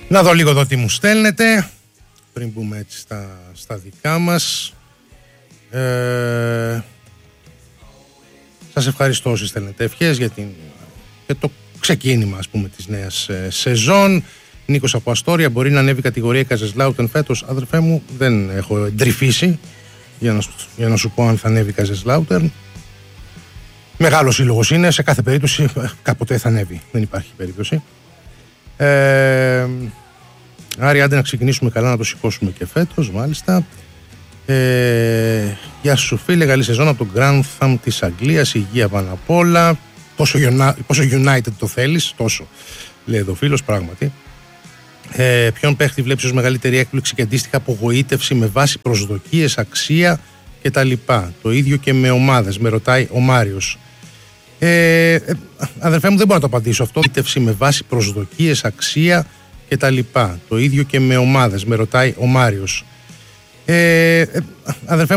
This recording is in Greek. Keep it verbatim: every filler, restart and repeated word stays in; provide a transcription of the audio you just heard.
Να δω λίγο εδώ τι μου στέλνετε πριν μπούμε έτσι στα, στα δικά μας. Ε, σας ευχαριστώ όσοι στέλνετε ευχές για, την, για το ξεκίνημα, ας πούμε, της νέας ε, σεζόν. Νίκος από Αστόρια, μπορεί να ανέβει κατηγορία η Καζεσλάουτεν φέτος? Αδερφέ μου, δεν έχω εντρυφήσει για να, για να σου πω αν θα ανέβει η Καζεσλάουτεν. Μεγάλος σύλλογος είναι, σε κάθε περίπτωση κάποτε θα ανέβει, δεν υπάρχει περίπτωση. Ε, Άρη, άντε να ξεκινήσουμε καλά, να το σηκώσουμε και φέτος, μάλιστα. Ε, γεια σου φίλε, καλή σεζόν από το Grantham της Αγγλίας, υγεία πάνω απ' όλα. Πόσο, πόσο United το θέλεις, τόσο, λέει εδώ φίλος, πράγματι. Ε, ποιον παίχτη βλέπεις ως μεγαλύτερη έκπληξη και αντίστοιχα απογοήτευση με βάση προσδοκίες, αξία κτλ? Το ίδιο και με ομάδες, με ρωτάει ο Μάριος. Ε, ε, αδερφέ μου, δεν μπορώ να το απαντήσω αυτό. Απογοήτευση με βάση προσδοκίες, αξία κτλ. Το ίδιο και με ομάδες, με ρωτάει ο Μάριος. Ε, ε, αδερφέ